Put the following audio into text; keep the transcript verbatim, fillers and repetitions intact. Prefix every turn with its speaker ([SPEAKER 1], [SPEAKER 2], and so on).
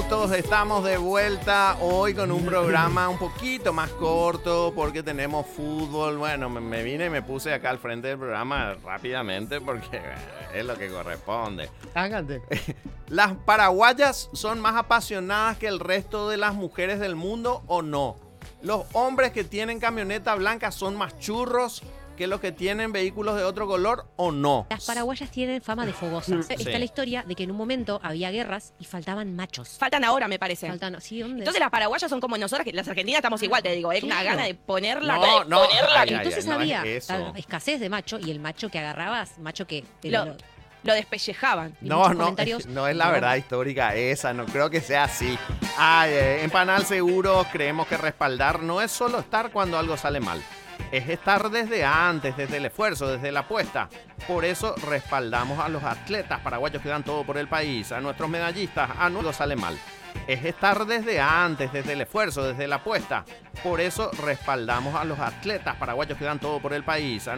[SPEAKER 1] minutos, estamos de vuelta hoy con un programa un poquito más corto porque tenemos fútbol. Bueno, me, me vine y me puse acá al frente del programa rápidamente porque es lo que corresponde.
[SPEAKER 2] Hágate.
[SPEAKER 1] ¿Las paraguayas son más apasionadas que el resto de las mujeres del mundo o no? ¿Los hombres que tienen camioneta blanca son más churros que los que tienen vehículos de otro color o no?
[SPEAKER 3] Las paraguayas tienen fama de fogosas.
[SPEAKER 1] Sí.
[SPEAKER 3] Está la historia de que en un momento había guerras y faltaban machos.
[SPEAKER 4] Faltan ahora, me parece.
[SPEAKER 3] Faltan, ¿sí? ¿Dónde?
[SPEAKER 4] Entonces las paraguayas son como nosotras, que las argentinas estamos igual, te digo. Es una
[SPEAKER 3] Claro.
[SPEAKER 4] gana de ponerla.
[SPEAKER 1] No,
[SPEAKER 4] de
[SPEAKER 1] no,
[SPEAKER 4] ponerla.
[SPEAKER 1] ay, ay,
[SPEAKER 3] Entonces
[SPEAKER 1] no
[SPEAKER 3] había
[SPEAKER 1] es eso.
[SPEAKER 3] claro, escasez de macho y el macho que agarrabas, macho que...
[SPEAKER 4] Lo, lo despellejaban.
[SPEAKER 3] y
[SPEAKER 1] No,
[SPEAKER 3] muchos
[SPEAKER 1] no,
[SPEAKER 3] comentarios,
[SPEAKER 1] no es la
[SPEAKER 3] no.
[SPEAKER 1] verdad histórica esa, no creo que sea así. Ay, eh, en Panal Seguros creemos que respaldar no es solo estar cuando algo sale mal. Es estar desde antes, desde el esfuerzo, desde la apuesta. Por eso respaldamos a los atletas paraguayos que dan todo por el país, a nuestros medallistas, a nuestro sale mal. Es estar desde antes, desde el esfuerzo, desde la apuesta. Por eso respaldamos a los atletas paraguayos que dan todo por el país, a